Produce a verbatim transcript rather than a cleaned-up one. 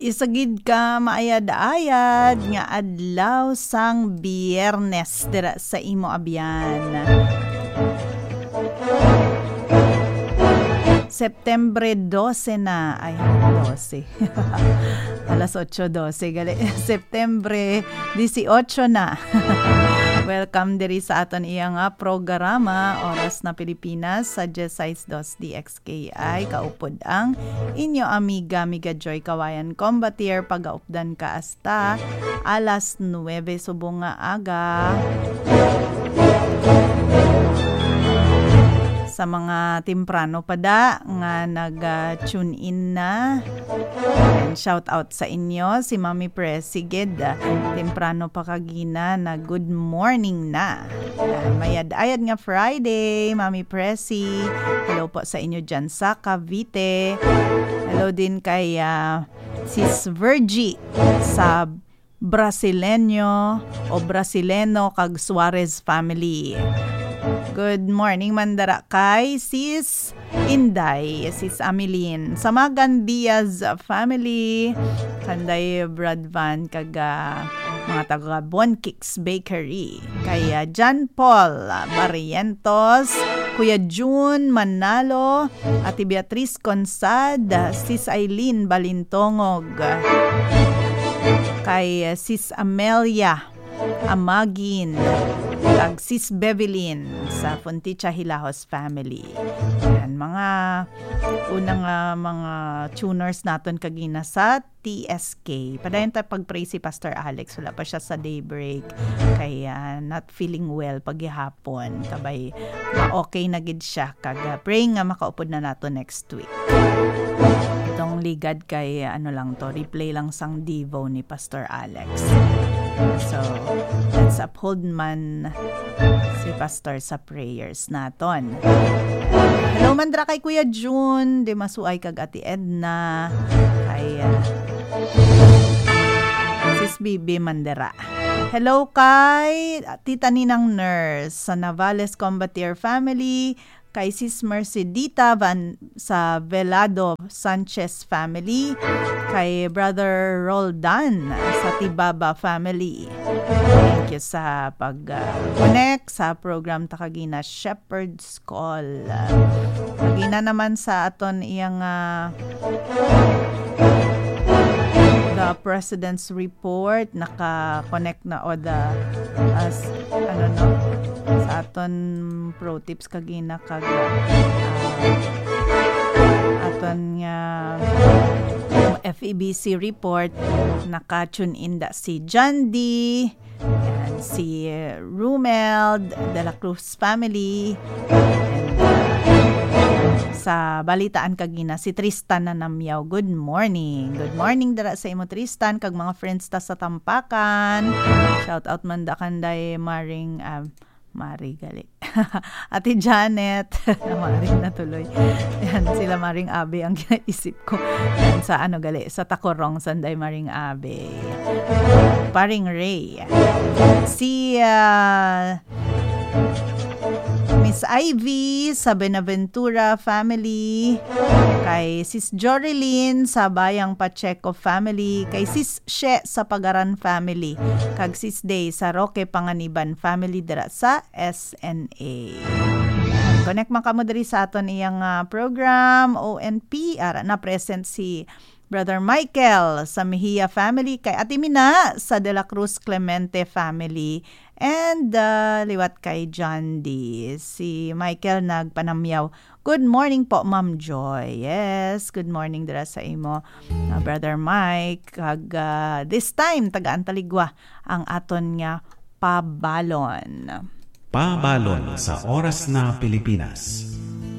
Isagid ka maayad-ayad nga adlaw sang Biyernes dira sa imo abyan. September twelve na. Ay, twelve. Alas eight twelve gali. September eighteen na. Welcome diri sa aton iyang nga programa Oras na Pilipinas sa Jesais dos D X K I. Kaupod ang inyo amiga Amiga Joy Kawayan Combatier pagaupdan ka hasta alas nuwebe subong nga aga. Sa mga temprano pa da nga nag-tune in na. And shout out sa inyo si Mami Presigid. Temprano pa kagina na good morning na. Uh, mayad-ayad nga Friday, Mami Presi. Hello po sa inyo dyan sa Cavite. Hello din kay uh, Sis Virgie sa Brasileño o Brasileno kag Suarez family. Good morning mandara kay Sis Inday, Sis Ameline, sa Magan Diaz family, kanday Brad Van kaga mga taga Bon Kicks Bakery, kaya John Paul Barrientos, Kuya June Manalo, Ate Beatrice Consad, Sis Aileen Balintongog, kay Sis Amelia Amagin, kag Sis Bevelyn sa Fonticha Hilahos family. Yan, mga unang uh, mga tuners naton kagina sa T S K. Padayon tayo pag-pray si Pastor Alex. Wala pa siya sa daybreak. Kaya not feeling well paghihapon. Kabay okay na gid siya. Kag uh, praying nga makaupod na nato next week. Itong ligad kay ano lang to, replay lang sang Devo ni Pastor Alex. So, let's uphold man si Pastor sa prayers naton. Hello mandra kay Kuya June, di masuay kag Ate Edna, kay uh, Sis Bibi Mandera. Hello kay Tita Ninang Nurse sa Navales Combatier family, kay Sis Mercedita Van sa Velado Sanchez family, kay Brother Roldan sa Tibaba family. Thank you sa pag-connect uh, sa program Takagina Shepherd's Call. Kagina naman sa aton iyang uh, the President's Report, naka-connect na o the as ano no sa aton pro tips kagina kag uh, aton nga uh, F E B C report, naka-tune in da si John D, yan, si Rumel de la Cruz family, and uh, sa balitaan kagina si Tristan na namyaw. Good morning. Good morning dara sa imo Tristan kag mga friends ta sa Tampakan. Shout out man da kanday Maring uh, Mari gali. Ate Janet, Maring natuloy. Yan, sila Maring Abe ang kinaisip ko. Yan, sa ano gali, sa Tacorong, Sanday Maring Abe. Paring Ray. Si uh, Miss Ivy sa Benaventura family, kay Sis Jorilyn sa Bayang Pacheco family, kay Sis She sa Pagaran family, kag Sis Day sa Roque Panganiban family dira sa S N A. Connect man kamo diri sa aton iyang uh, program O N P. Ara na present si Brother Michael sa Mejia family, kay Ate Mina sa De La Cruz Clemente family, and uh, liwat kay John D. Si Michael nagpanamyaw. Good morning po, Ma'am Joy. Yes, good morning dira sa imo, uh, Brother Mike. Kag uh, this time tagaan taligwa ang aton nga pabalon. Pabalon sa Oras na Pilipinas.